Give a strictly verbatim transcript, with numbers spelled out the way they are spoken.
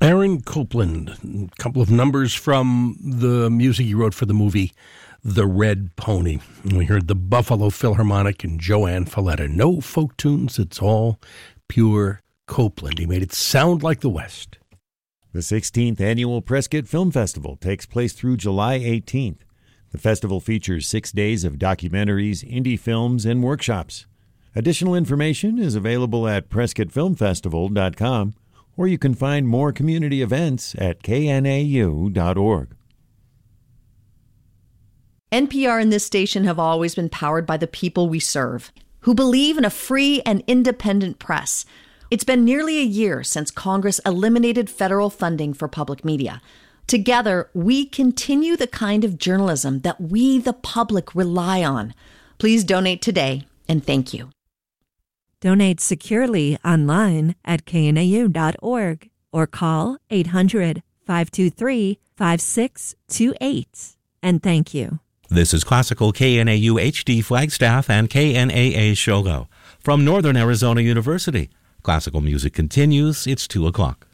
Aaron Copland, a couple of numbers from the music he wrote for the movie The Red Pony. We heard the Buffalo Philharmonic and Joanne Falletta. No folk tunes, it's all pure Copland. He made it sound like the West. The sixteenth Annual Prescott Film Festival takes place through July eighteenth. The festival features six days of documentaries, indie films, and workshops. Additional information is available at prescott film festival dot com, or you can find more community events at k n a u dot org. N P R and this station have always been powered by the people we serve, who believe in a free and independent press. It's been nearly a year since Congress eliminated federal funding for public media. Together, we continue the kind of journalism that we, the public, rely on. Please donate today, and thank you. Donate securely online at k n a u dot org or call eight hundred, five two three, five six two eight. And thank you. This is Classical K N A U H D Flagstaff and K N A A Shogo from Northern Arizona University. Classical music continues. It's two o'clock.